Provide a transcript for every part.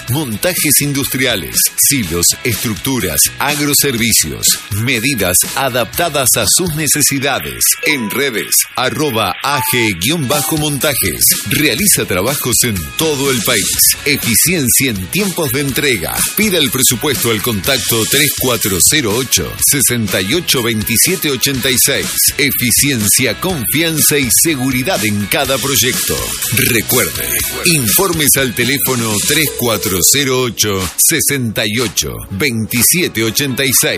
montajes industriales, silos, estructuras, agroservicios, medidas adaptadas a sus necesidades. En redes, @AG-montajes. Realiza trabajos en todo el país. Eficiencia en tiempos de entrega. Pida el presupuesto al contacto 3408 68 27 86. Eficiencia, confianza y seguridad en cada proyecto. Recuerde, informes al teléfono 3408 68 27 86.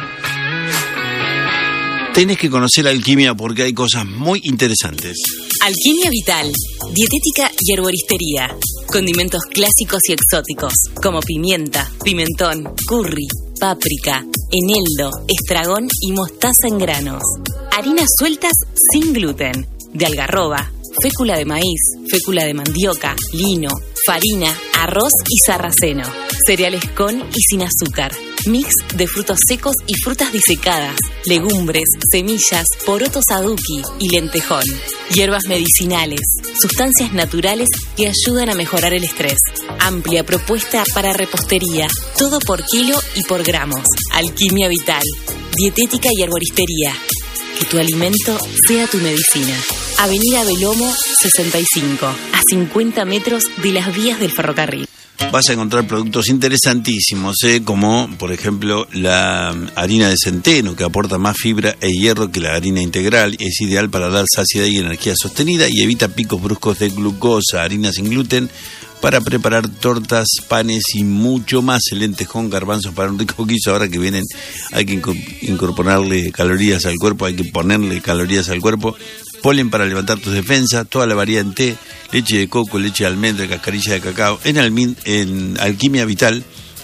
Tenés que conocer Alquimia porque hay cosas muy interesantes. Alquimia Vital, dietética y herboristería. Condimentos clásicos y exóticos, como pimienta, pimentón, curry, páprica, eneldo, estragón y mostaza en granos. Harinas sueltas sin gluten, de algarroba, fécula de maíz, fécula de mandioca, lino, farina, arroz y sarraceno. Cereales con y sin azúcar. Mix de frutos secos y frutas disecadas, legumbres, semillas, porotos aduki y lentejón. Hierbas medicinales, sustancias naturales que ayudan a mejorar el estrés. Amplia propuesta para repostería, todo por kilo y por gramos. Alquimia Vital, dietética y herboristería. Que tu alimento sea tu medicina. Avenida Belomo 65, a 50 metros de las vías del ferrocarril. Vas a encontrar productos interesantísimos, como por ejemplo la harina de centeno, que aporta más fibra e hierro que la harina integral. Es ideal para dar saciedad y energía sostenida y evita picos bruscos de glucosa. Harina sin gluten para preparar tortas, panes y mucho más. El lentejón, garbanzos para un rico guiso. Ahora que vienen hay que incorporarle calorías al cuerpo, hay que ponerle calorías al cuerpo. Polen para levantar tus defensas, toda la variedad en té, leche de coco, leche de almendra, cascarilla de cacao. En Alquimia Vital,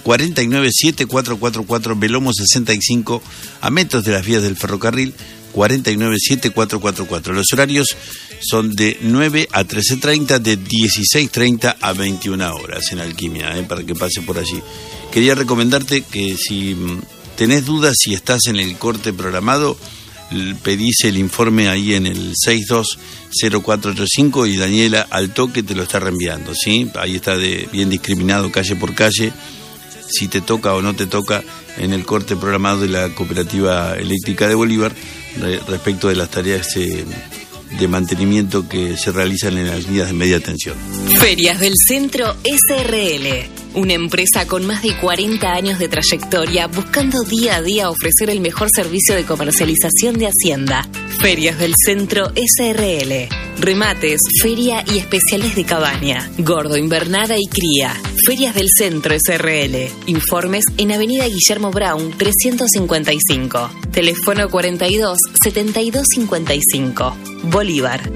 497444 Belomo 65, a metros de las vías del ferrocarril, 497444. Los horarios son de 9 a 13:30, de 16:30 a 21 horas en Alquimia, para que pase por allí. Quería recomendarte que si tenés dudas si estás en el corte programado, pedís el informe ahí en el 620485 y Daniela al toque te lo está reenviando, ¿sí? Ahí está bien discriminado calle por calle, si te toca o no te toca en el corte programado de la Cooperativa Eléctrica de Bolívar respecto de las tareas de mantenimiento que se realizan en las líneas de media tensión. Ferias del Centro SRL, una empresa con más de 40 años de trayectoria buscando día a día ofrecer el mejor servicio de comercialización de Hacienda. Ferias del Centro SRL, remates, feria y especiales de cabaña, gordo, invernada y cría. Ferias del Centro SRL, informes en Avenida Guillermo Brown 355, teléfono 42 72 55, Bolívar.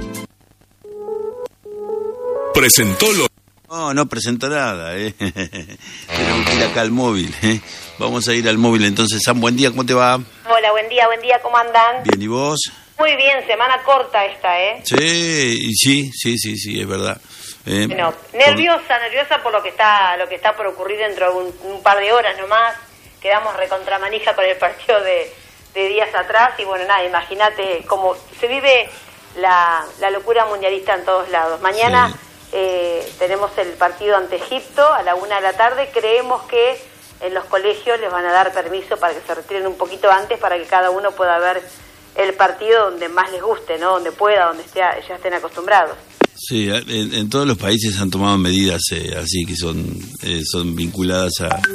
Presentó lo... No presenta nada, Tenemos que ir acá al móvil, Vamos a ir al móvil entonces. Sam, buen día, ¿cómo te va? Hola, buen día, ¿cómo andan? Bien, ¿y vos? Muy bien, semana corta esta, Sí, es verdad. Bueno, nerviosa por lo que está por ocurrir dentro de un par de horas nomás. Quedamos recontramanija con el partido de días atrás y bueno, nada, imagínate cómo se vive la locura mundialista en todos lados. Mañana tenemos el partido ante Egipto a la 1 de la tarde. Creemos que en los colegios les van a dar permiso para que se retiren un poquito antes para que cada uno pueda ver el partido donde más les guste, ¿no? Donde pueda, donde ya estén acostumbrados. Sí, en todos los países han tomado medidas así que son vinculadas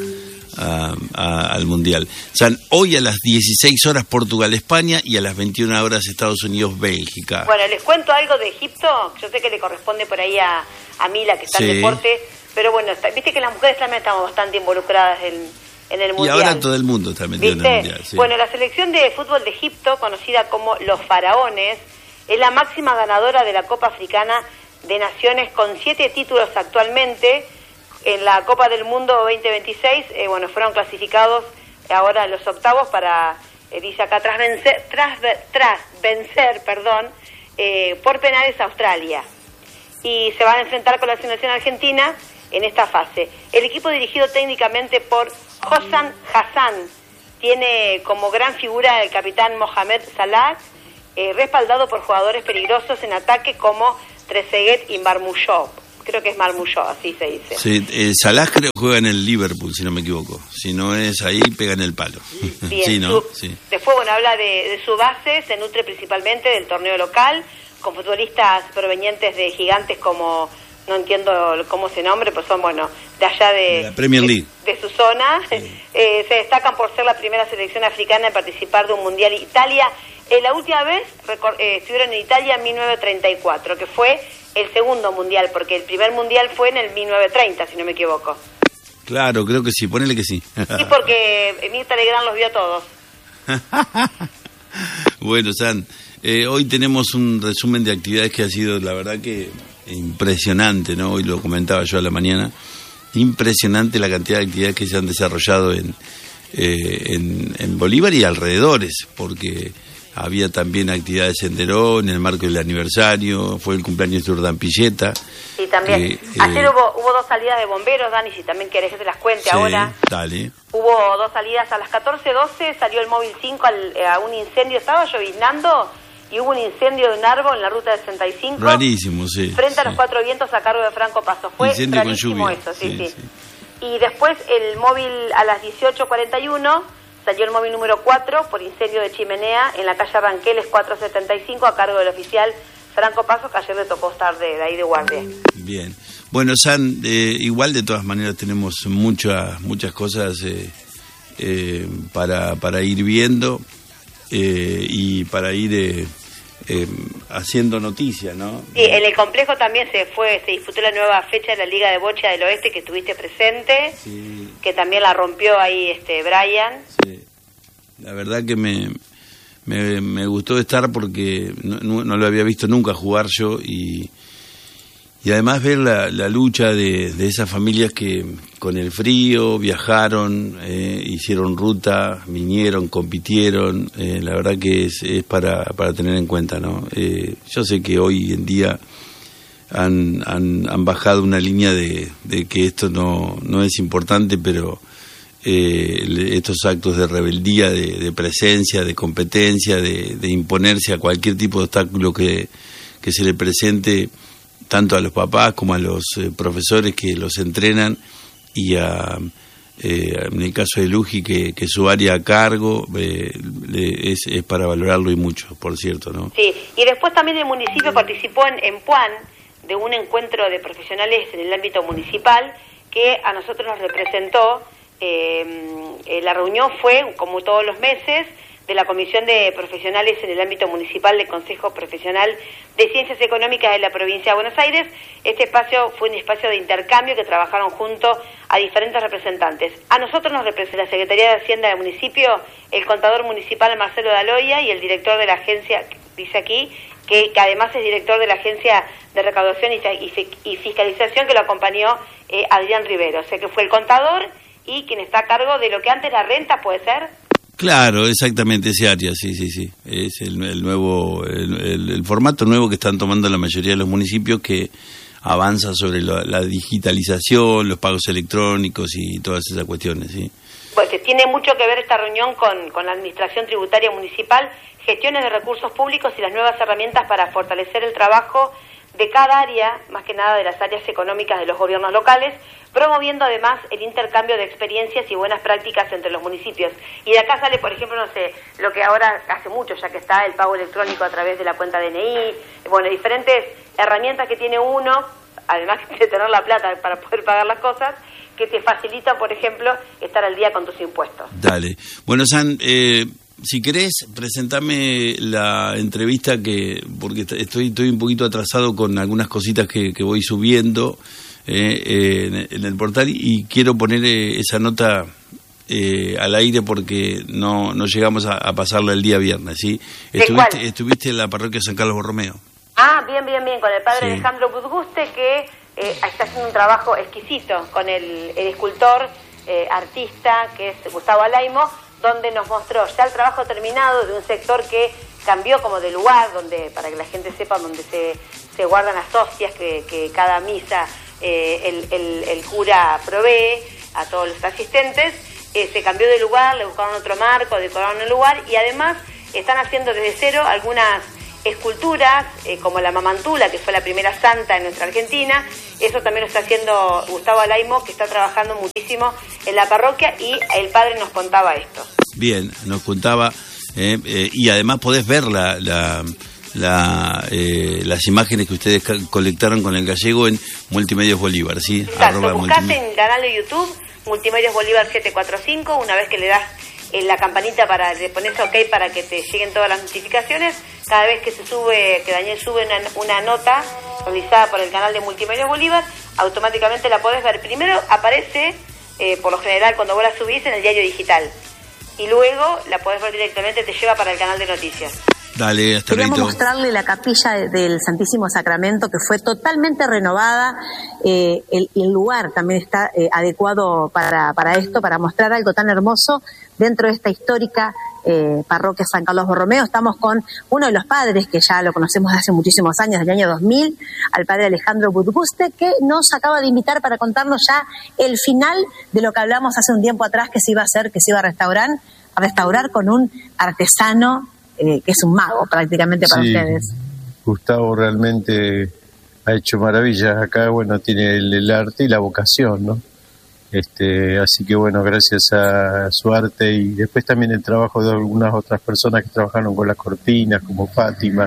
al Mundial. O sea, hoy a las 16 horas Portugal-España y a las 21 horas Estados Unidos-Bélgica. Bueno, les cuento algo de Egipto. Yo sé que le corresponde por ahí a Mila, que está en deporte, pero bueno, viste que las mujeres también estamos bastante involucradas en el Mundial. Y ahora todo el mundo está metido en el Mundial. Sí. Bueno, la selección de fútbol de Egipto, conocida como los Faraones, es la máxima ganadora de la Copa Africana de Naciones con 7 títulos actualmente. En la Copa del Mundo 2026, fueron clasificados ahora a los octavos para, dice acá, tras vencer, por penales a Australia. Y se van a enfrentar con la selección argentina en esta fase. El equipo dirigido técnicamente por Hossam Hassan tiene como gran figura el capitán Mohamed Salah, respaldado por jugadores peligrosos en ataque como Trezeguet y Marmoushov. creo que es Marmujó, así se dice. Sí, Salah creo juega en el Liverpool, si no me equivoco. Si no es ahí, pega en el palo. Bien, sí, ¿no? Sí. Después, bueno, habla de su base, se nutre principalmente del torneo local, con futbolistas provenientes de gigantes como, no entiendo cómo se nombre, pues son, bueno, de allá de la Premier League. De su zona. Sí. Se destacan por ser la primera selección africana en participar de un mundial. Italia, la última vez estuvieron en Italia en 1934, que fue el segundo mundial, porque el primer mundial fue en el 1930, si no me equivoco. Claro, creo que sí, ponele que sí. Sí, porque Mirta Legrand los vio a todos. Bueno, San, hoy tenemos un resumen de actividades que ha sido, la verdad que impresionante, ¿no? Hoy lo comentaba yo a la mañana, impresionante la cantidad de actividades que se han desarrollado en Bolívar y alrededores, porque había también actividades en Deró, en el marco del aniversario, fue el cumpleaños de Urdampilleta. Sí, también. Ayer hubo 2 salidas de bomberos, Dani, si también querés que te las cuente ahora. Dale. Hubo 2 salidas a las 14:12, salió el móvil 5 a un incendio, estaba lloviznando y hubo un incendio de un árbol en la ruta 65. Rarísimo, sí. Frente a los 4 vientos a cargo de Franco Paso. Fue incendio rarísimo con lluvia. Eso, sí. Y después el móvil a las 18:41 salió el móvil número 4 por incendio de chimenea en la calle Arranqueles 475 a cargo del oficial Franco Paso, que ayer le tocó estar de ahí de guardia. Bien. Bueno, San, igual de todas maneras tenemos muchas cosas para ir viendo y para ir haciendo noticia, ¿no? Sí, en el complejo también se disputó la nueva fecha de la Liga de Bocha del Oeste, que estuviste presente, sí. Que también la rompió ahí Brian. Sí, la verdad que me gustó estar porque no lo había visto nunca jugar yo y además ver la lucha de esas familias que con el frío viajaron, hicieron ruta, vinieron, compitieron, la verdad que es para tener en cuenta, ¿no? Yo sé que hoy en día han bajado una línea de que esto no es importante, pero estos actos de rebeldía, de presencia, de competencia, de imponerse a cualquier tipo de obstáculo que se le presente, tanto a los papás como a los profesores que los entrenan y en el caso de Luji que su área a cargo es para valorarlo y mucho, por cierto, ¿no? Sí, y después también el municipio participó en Puan de un encuentro de profesionales en el ámbito municipal que a nosotros nos representó. La reunión fue, como todos los meses, de la Comisión de Profesionales en el ámbito municipal del Consejo Profesional de Ciencias Económicas de la Provincia de Buenos Aires. Este espacio fue un espacio de intercambio que trabajaron junto a diferentes representantes. A nosotros nos representa la Secretaría de Hacienda del municipio, el contador municipal Marcelo Daloia y el director de la agencia, dice aquí, que además es director de la Agencia de Recaudación y Fiscalización, que lo acompañó Adrián Rivero. O sea que fue el contador y quien está a cargo de lo que antes la renta, ¿puede ser? Claro, exactamente, ese área, sí. Es el nuevo, el formato nuevo que están tomando la mayoría de los municipios, que avanza sobre la digitalización, los pagos electrónicos y todas esas cuestiones, sí. Pues tiene mucho que ver esta reunión con la Administración Tributaria Municipal, gestiones de recursos públicos y las nuevas herramientas para fortalecer el trabajo de cada área, más que nada de las áreas económicas de los gobiernos locales, promoviendo además el intercambio de experiencias y buenas prácticas entre los municipios. Y de acá sale, por ejemplo, no sé, lo que ahora hace mucho, ya que está el pago electrónico a través de la cuenta DNI, bueno, diferentes herramientas que tiene uno, además de tener la plata para poder pagar las cosas, que te facilitan, por ejemplo, estar al día con tus impuestos. Dale. Bueno, San, si querés, presentame la entrevista porque estoy un poquito atrasado con algunas cositas que voy subiendo en el portal y quiero poner esa nota al aire porque no llegamos a pasarla el día viernes, ¿sí? Estuviste en la parroquia San Carlos Borromeo. Ah, bien, con el padre Alejandro Budguste, que está haciendo un trabajo exquisito con el escultor, artista, que es Gustavo Alaimo, donde nos mostró ya el trabajo terminado de un sector que cambió como de lugar, donde, para que la gente sepa, donde se guardan las hostias que cada misa el cura provee a todos los asistentes. Se cambió de lugar, le buscaron otro marco, decoraron el lugar y además están haciendo desde cero algunas esculturas como la Mamantula, que fue la primera santa en nuestra Argentina. Eso también lo está haciendo Gustavo Alaimo, que está trabajando muchísimo en la parroquia, y el padre nos contaba esto. Bien, nos contaba, y además podés ver las imágenes que ustedes colectaron con el gallego en Multimedios Bolívar, ¿sí? Exacto, buscás en el canal de YouTube Multimedios Bolívar 745, una vez que le das la campanita le pones OK para que te lleguen todas las notificaciones. Cada vez que Daniel sube una nota realizada por el canal de Multimedios Bolívar, automáticamente la podés ver. Primero aparece, por lo general, cuando vos la subís, en el diario digital. Y luego la podés ver directamente, te lleva para el canal de noticias. Dale, hasta luego. Queríamos mostrarle la capilla del Santísimo Sacramento, que fue totalmente renovada. El lugar también está adecuado para esto, para mostrar algo tan hermoso dentro de esta histórica parroquia San Carlos Borromeo. Estamos con uno de los padres, que ya lo conocemos de hace muchísimos años, del año 2000, al padre Alejandro Budguste, que nos acaba de invitar para contarnos ya el final de lo que hablamos hace un tiempo atrás, que se iba a hacer, que se iba a restaurar con un artesano que es un mago prácticamente para ustedes. Gustavo realmente ha hecho maravillas acá. Bueno, tiene el arte y la vocación, ¿no? Así que bueno, gracias a su arte y después también el trabajo de algunas otras personas que trabajaron con las cortinas, como Fátima,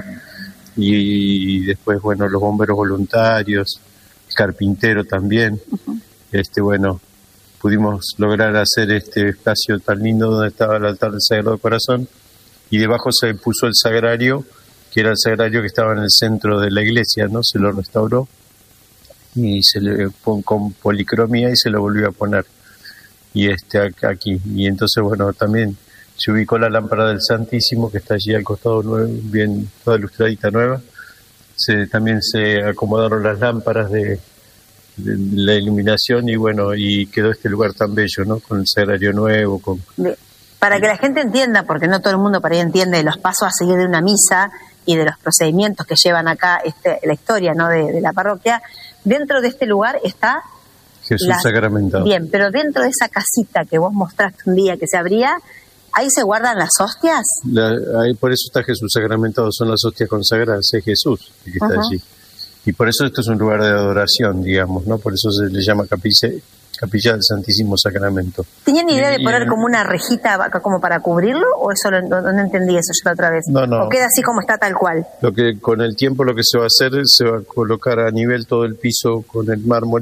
y después, bueno, los bomberos voluntarios, el carpintero también. Bueno, pudimos lograr hacer este espacio tan lindo donde estaba el altar del Sagrado Corazón, y debajo se puso el sagrario, que era el sagrario que estaba en el centro de la iglesia, ¿no? Se lo restauró y se le pone con policromía y se lo volvió a poner. Y aquí. Y entonces, bueno, también se ubicó la lámpara del Santísimo, que está allí al costado, bien toda ilustradita, nueva. También se acomodaron las lámparas de la iluminación, y bueno, y quedó este lugar tan bello, ¿no? Con el sagrario nuevo, Para que la gente entienda, porque no todo el mundo por ahí entiende los pasos a seguir de una misa y de los procedimientos que llevan acá la historia, ¿no? de la parroquia, dentro de este lugar está Jesús sacramentado. Bien, pero dentro de esa casita que vos mostraste un día que se abría, ¿ahí se guardan las hostias? Ahí, por eso está Jesús sacramentado, son las hostias consagradas, es Jesús el que está allí. Y por eso esto es un lugar de adoración, digamos, ¿no? Por eso se le llama Capilla del Santísimo Sacramento. ¿Tenían idea de poner como una rejita acá como para cubrirlo? ¿O eso no entendí eso yo la otra vez? No. ¿O queda así como está tal cual? Con el tiempo lo que se va a hacer, se va a colocar a nivel todo el piso con el mármol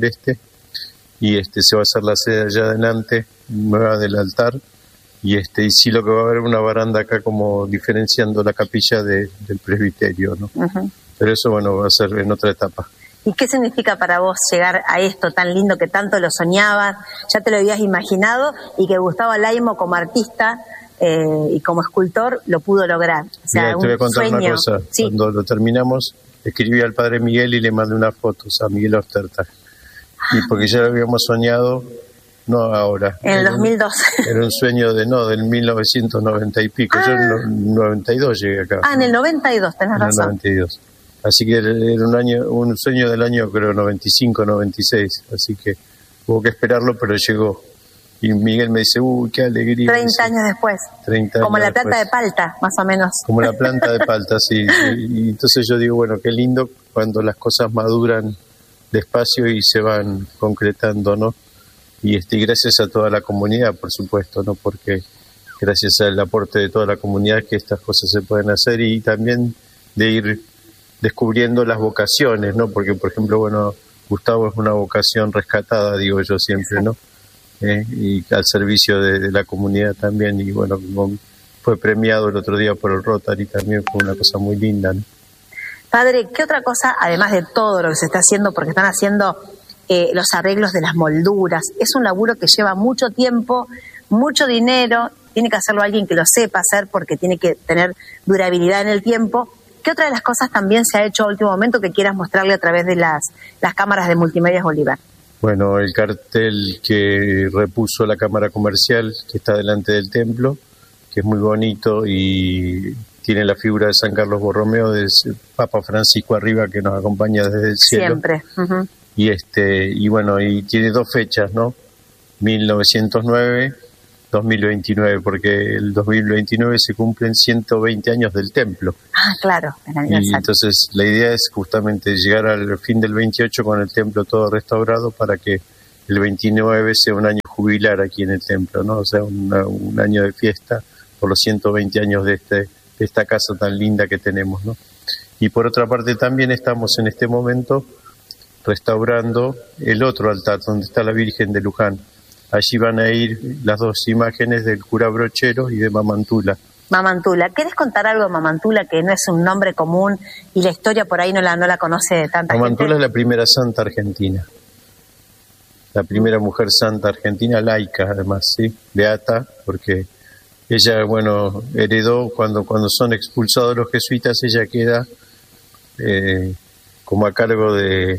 y se va a hacer la sede allá adelante, nueva del altar, y sí lo que va a haber una baranda acá como diferenciando la capilla del presbiterio, ¿no? Pero eso, bueno, va a ser en otra etapa. ¿Y qué significa para vos llegar a esto tan lindo que tanto lo soñabas, ya te lo habías imaginado, y que Gustavo Alaimo como artista y como escultor lo pudo lograr? O sea, mira, te voy a contar una cosa. Sí. Cuando lo terminamos, escribí al padre Miguel y le mandé unas fotos a Miguel Ostertag. Y porque ya lo habíamos soñado, no ahora. En el 2012. Era un sueño del 1990 y pico. Yo en el 92 llegué acá. En el 92, tenés razón. En el 92. Así que era un sueño del año, creo, 95, 96. Así que hubo que esperarlo, pero llegó. Y Miguel me dice, qué alegría. 30 años después. 30 años como la después. planta de palta, más o menos. Como la planta de palta, sí. Y entonces yo digo, bueno, qué lindo cuando las cosas maduran despacio y se van concretando, ¿no? Y gracias a toda la comunidad, por supuesto, ¿no? Porque gracias al aporte de toda la comunidad que estas cosas se pueden hacer, y también de ir descubriendo las vocaciones, ¿no? Porque, por ejemplo, bueno, Gustavo es una vocación rescatada, digo yo siempre, ¿no? Y al servicio de la comunidad también, y bueno, fue premiado el otro día por el Rotary, también fue una cosa muy linda, ¿no? Padre, ¿qué otra cosa, además de todo lo que se está haciendo, porque están haciendo los arreglos de las molduras? Es un laburo que lleva mucho tiempo, mucho dinero, tiene que hacerlo alguien que lo sepa hacer porque tiene que tener durabilidad en el tiempo. ¿Qué otra de las cosas también se ha hecho a último momento que quieras mostrarle a través de las cámaras de Multimedios Bolívar? Bueno, el cartel que repuso la Cámara Comercial, que está delante del templo, que es muy bonito y tiene la figura de San Carlos Borromeo, de Papa Francisco arriba, que nos acompaña desde el cielo. Siempre. Y bueno, y tiene dos fechas, ¿no? 1909, 2029, porque el 2029 se cumplen 120 años del templo. Ah, claro, el aniversario. Y entonces la idea es justamente llegar al fin del 28 con el templo todo restaurado para que el 29 sea un año jubilar aquí en el templo, ¿no? O sea, un año de fiesta por los 120 años de esta casa tan linda que tenemos, ¿no? Y por otra parte también estamos en este momento restaurando el otro altar donde está la Virgen de Luján. Allí van a ir las dos imágenes del cura Brochero y de Mamantula. Mamantula, ¿querés contar algo de Mamantula, que no es un nombre común y la historia por ahí no la conoce tanta Mamantula gente? es la primera santa argentina, la primera mujer santa argentina, laica además, ¿sí? Beata, porque ella, bueno, heredó cuando son expulsados los jesuitas, ella queda como a cargo de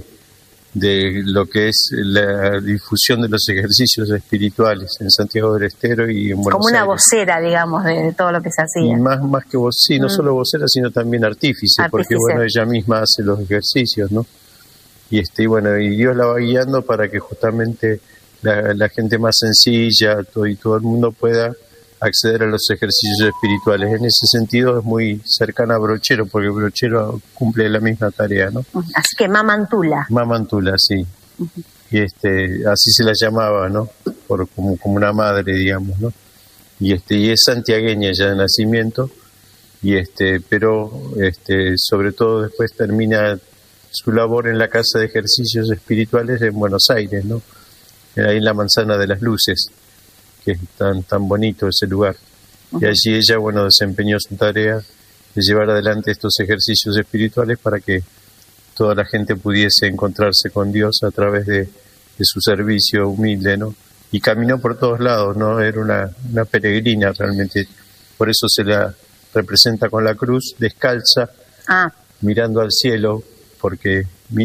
lo que es la difusión de los ejercicios espirituales en Santiago del Estero y en Buenos Como una Aires. vocera, digamos, de todo lo que se hacía. Y más que sí, no solo vocera, sino también artífice, porque bueno, ella misma hace los ejercicios, ¿no? Y bueno, y Dios la va guiando para que justamente la gente más sencilla y todo el mundo pueda acceder a los ejercicios espirituales. En ese sentido es muy cercana a Brochero, porque Brochero cumple la misma tarea, ¿no? Así que Mamantula. Mamantula, sí. Y así se la llamaba, ¿no? Como una madre, digamos, ¿no? Y es santiagueña ya de nacimiento, pero sobre todo después termina su labor en la Casa de Ejercicios Espirituales en Buenos Aires, ¿no? Ahí en la Manzana de las Luces, que es tan bonito ese lugar. Y allí ella, bueno, desempeñó su tarea de llevar adelante estos ejercicios espirituales para que toda la gente pudiese encontrarse con Dios a través de su servicio humilde, ¿no? Y caminó por todos lados, ¿no? Era una peregrina realmente. Por eso se la representa con la cruz, descalza, mirando al cielo, porque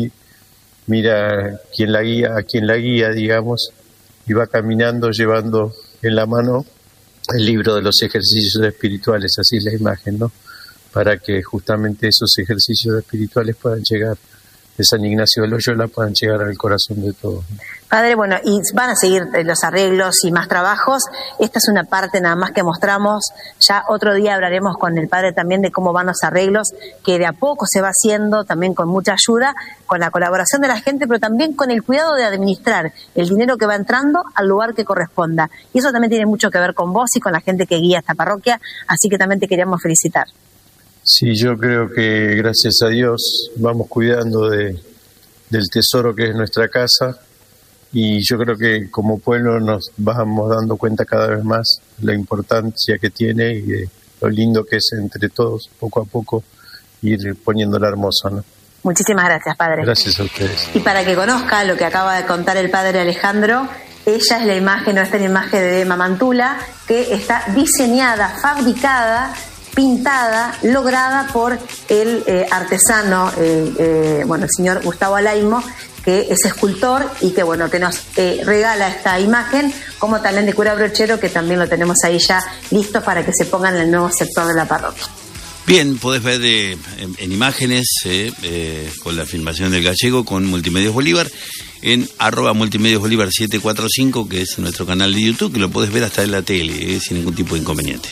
mira a quien la guía, digamos, y va caminando llevando en la mano el libro de los ejercicios espirituales, así es la imagen, ¿no? Para que justamente esos ejercicios espirituales puedan llegar, de San Ignacio de Loyola, puedan llegar al corazón de todos, ¿no? Padre, bueno, y van a seguir los arreglos y más trabajos. Esta es una parte nada más que mostramos. Ya otro día hablaremos con el Padre también de cómo van los arreglos, que de a poco se va haciendo, también con mucha ayuda, con la colaboración de la gente, pero también con el cuidado de administrar el dinero que va entrando al lugar que corresponda. Y eso también tiene mucho que ver con vos y con la gente que guía esta parroquia, así que también te queríamos felicitar. Sí, yo creo que gracias a Dios vamos cuidando del tesoro que es nuestra casa, y yo creo que como pueblo nos vamos dando cuenta cada vez más la importancia que tiene y de lo lindo que es entre todos, poco a poco, ir poniéndola hermosa, ¿no? Muchísimas gracias, Padre. Gracias a ustedes. Y para que conozca lo que acaba de contar el Padre Alejandro, ella es la imagen, esta es la imagen de Mamantula, que está diseñada, fabricada, pintada, lograda por el artesano, el señor Gustavo Alaimo, que es escultor y que que nos regala esta imagen, como también de cura Brochero, que también lo tenemos ahí ya listo para que se pongan en el nuevo sector de la parroquia. Bien, podés ver en imágenes con la filmación del gallego con Multimedios Bolívar en @multimediosbolívar 745, que es nuestro canal de YouTube, que lo podés ver hasta en la tele sin ningún tipo de inconveniente.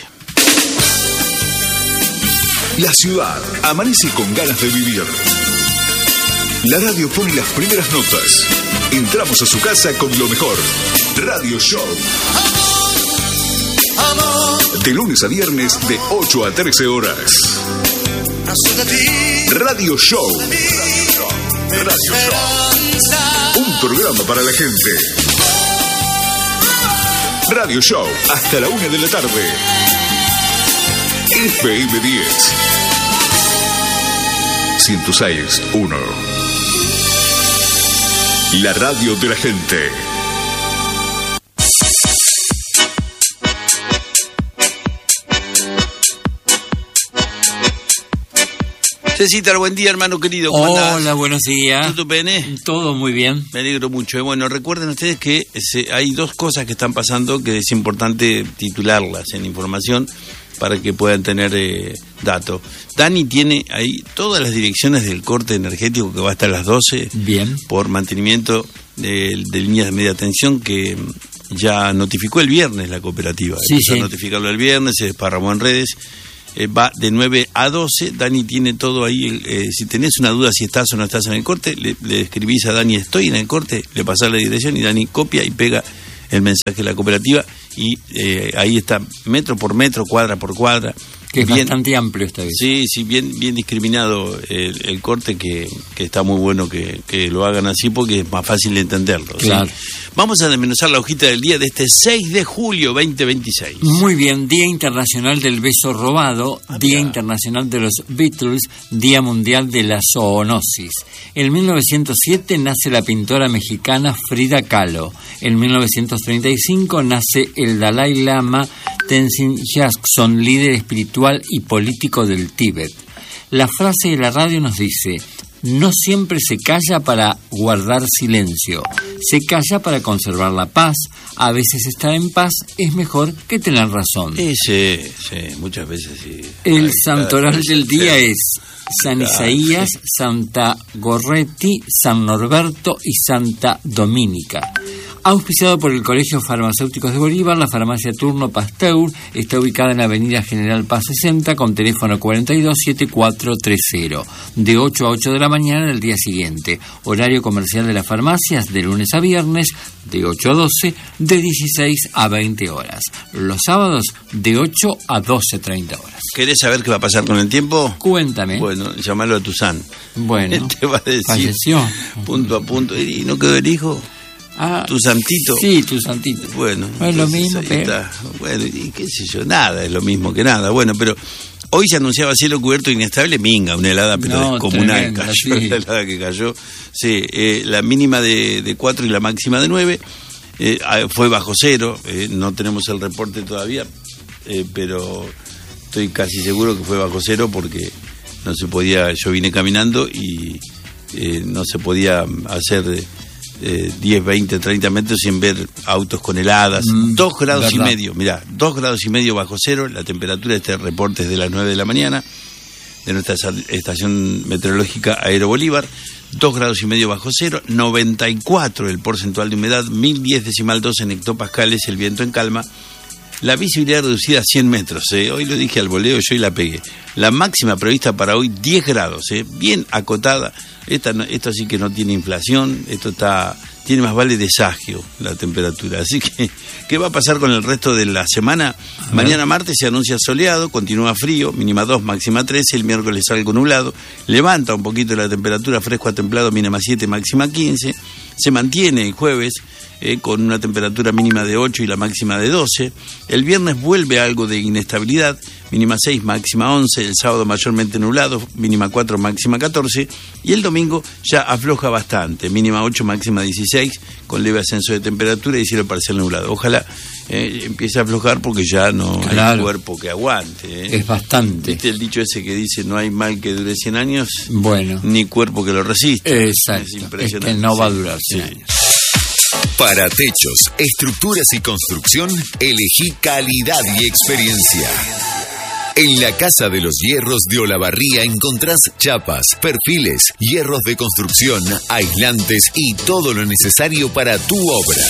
La ciudad amanece con ganas de vivir. La radio pone las primeras notas. Entramos a su casa con lo mejor. Radio Show. De lunes a viernes de 8 a 13 horas. Radio Show. Radio Show. Un programa para la gente. Radio Show. Hasta la 1 de la tarde. FM 10. 106.1. La radio de la gente. Cecitar, buen día, hermano querido. ¿Cómo andás? Hola, buenos días. ¿Todo bien? Todo muy bien. Me alegro mucho. Bueno, recuerden ustedes que hay dos cosas que están pasando que es importante titularlas en información para que puedan tener datos. Dani tiene ahí todas las direcciones del corte energético que va hasta las 12. Bien. Por mantenimiento de líneas de media tensión que ya notificó el viernes la cooperativa. Empezó a notificarlo el viernes, se desparramó en redes. Va de 9 a 12. Dani tiene todo ahí. Si tenés una duda si estás o no estás en el corte, le escribís a Dani, estoy en el corte, le pasás la dirección y Dani copia y pega el mensaje de la cooperativa y ahí está metro por metro, cuadra por cuadra. Que es bien, bastante amplio esta vez. Sí, bien discriminado el corte, que está muy bueno que lo hagan así porque es más fácil de entenderlo. Claro. ¿Sí? Vamos a desmenuzar la hojita del día de este 6 de julio 2026. Muy bien, Día Internacional del Beso Robado, Día Internacional de los Beatles, Día Mundial de la Zoonosis. En 1907 nace la pintora mexicana Frida Kahlo. En 1935 nace el Dalai Lama Tenzin Gyatso, líder espiritual y político del Tíbet. La frase de la radio nos dice: no siempre se calla para guardar silencio, se calla para conservar la paz. A veces estar en paz es mejor que tener razón. Sí, muchas veces sí. El santoral del día es San Isaías, Santa Gorretti, San Norberto y Santa Dominica. Auspiciado por el Colegio Farmacéuticos de Bolívar, la farmacia Turno Pasteur está ubicada en la avenida General Paz 60 con teléfono 427430, de 8 a 8 de la mañana el día siguiente. Horario comercial de las farmacias de lunes a viernes, de 8 a 12, de 16 a 20 horas. Los sábados, de 8 a 12:30 horas. ¿Querés saber qué va a pasar con el tiempo? Cuéntame. Bueno, llamalo a Tuzán. Bueno, te va a decir, falleció. Punto a punto. ¿Y no quedó el hijo? ¿Tu santito? Sí, tu santito. Bueno, es lo mismo, pero... Bueno, y qué sé yo, nada, es lo mismo que nada. Bueno, pero hoy se anunciaba cielo cubierto inestable, minga, una helada pero descomunal. Cayó sí. La helada que cayó. Sí, la mínima de 4 y la máxima de 9. Fue bajo cero, no tenemos el reporte todavía, pero estoy casi seguro que fue bajo cero porque no se podía, yo vine caminando y no se podía hacer 10, 20, 30 metros sin ver autos con heladas. 2 grados y medio, mirá, 2 grados y medio bajo cero. La temperatura de este reporte es de las 9 de la mañana de nuestra estación meteorológica Aero Bolívar. 2 grados y medio bajo cero, 94 el porcentual de humedad, 1010,2 en hectopascales, el viento en calma. La visibilidad reducida a 100 metros, hoy lo dije al voleo yo y la pegué. La máxima prevista para hoy 10 grados, bien acotada. Esto sí que no tiene inflación, tiene más vale desagio la temperatura. Así que, ¿qué va a pasar con el resto de la semana? Mañana martes se anuncia soleado, continúa frío, mínima 2, máxima 13, el miércoles algo nublado, levanta un poquito la temperatura, fresco a templado, mínima 7, máxima 15, se mantiene el jueves con una temperatura mínima de 8 y la máxima de 12, el viernes vuelve algo de inestabilidad, mínima 6, máxima 11, el sábado mayormente nublado, mínima 4, máxima 14, y el domingo ya afloja bastante, mínima 8, máxima 16, con leve ascenso de temperatura y cielo parcial nublado. Ojalá empiece a aflojar porque ya no hay cuerpo que aguante. Es bastante. ¿Viste el dicho ese que dice no hay mal que dure 100 años? Bueno. Ni cuerpo que lo resista. Exacto. Es impresionante. No va a durar 100 años. Para techos, estructuras y construcción, elegí calidad y experiencia. En la Casa de los Hierros de Olavarría encontrás chapas, perfiles, hierros de construcción, aislantes y todo lo necesario para tu obra.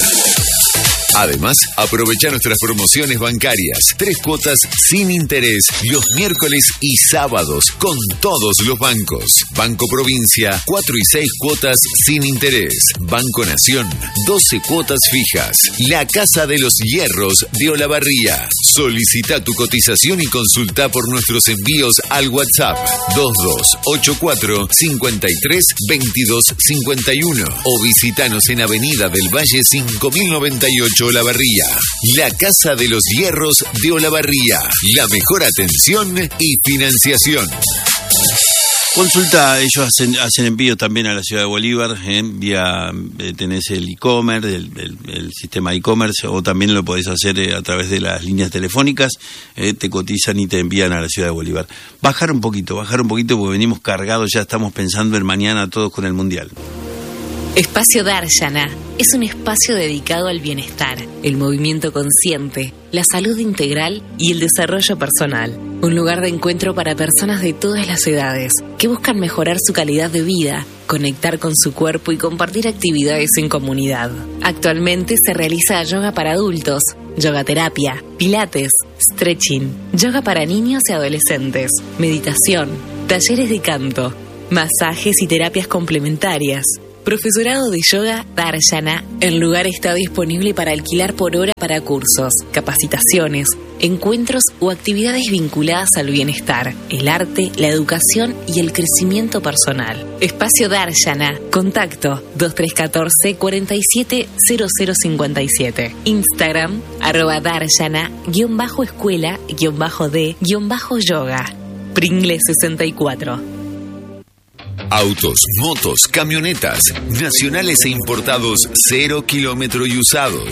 Además, aprovecha nuestras promociones bancarias. 3 cuotas sin interés los miércoles y sábados con todos los bancos. Banco Provincia, 4 y 6 cuotas sin interés. Banco Nación, 12 cuotas fijas. La Casa de los Hierros de Olavarría. Solicita tu cotización y consulta por nuestros envíos al WhatsApp 2284-532251 o visitanos en Avenida del Valle 5098 Olavarría. La Casa de los Hierros de Olavarría. La mejor atención y financiación. Consulta, ellos hacen envíos también a la ciudad de Bolívar, tenés el e-commerce, el sistema e-commerce, o también lo podés hacer a través de las líneas telefónicas, te cotizan y te envían a la ciudad de Bolívar. Bajar un poquito, porque venimos cargados, ya estamos pensando en mañana todos con el Mundial. Espacio Darshana es un espacio dedicado al bienestar, el movimiento consciente, la salud integral y el desarrollo personal. un lugar de encuentro para personas de todas las edades que buscan mejorar su calidad de vida, conectar con su cuerpo y compartir actividades en comunidad. Actualmente se realiza yoga para adultos, yoga terapia, pilates, stretching, yoga para niños y adolescentes, meditación, talleres de canto, masajes y terapias complementarias. Profesorado de yoga Darshana. El lugar está disponible para alquilar por hora para cursos, capacitaciones, encuentros o actividades vinculadas al bienestar, el arte, la educación y el crecimiento personal. Espacio Darshana. Contacto 2314 470057. Instagram @Darshana_escuela_de_yoga. Pringle 64. Autos, motos, camionetas, nacionales e importados, 0 kilómetro y usados.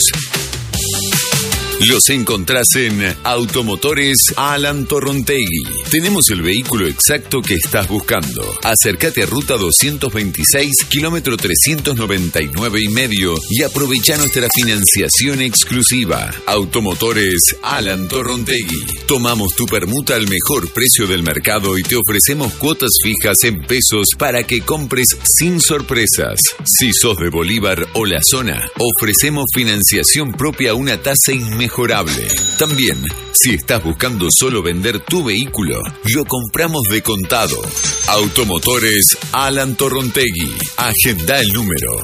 Los encontrás en Automotores Alan Torrontegui. Tenemos el vehículo exacto que estás buscando. Acércate a Ruta 226, kilómetro 399,5 y aprovecha nuestra financiación exclusiva. Automotores Alan Torrontegui. Tomamos tu permuta al mejor precio del mercado y te ofrecemos cuotas fijas en pesos para que compres sin sorpresas. Si sos de Bolívar o la zona, ofrecemos financiación propia a una tasa inmejorable. También, si estás buscando solo vender tu vehículo, lo compramos de contado. Automotores Alan Torrontegui. Agenda el número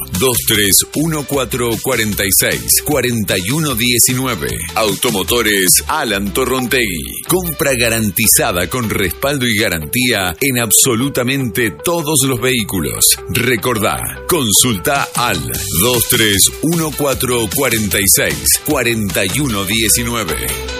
2314464119. Automotores Alan Torrontegui. Compra garantizada con respaldo y garantía en absolutamente todos los vehículos. Recordá, consulta al 2314464119.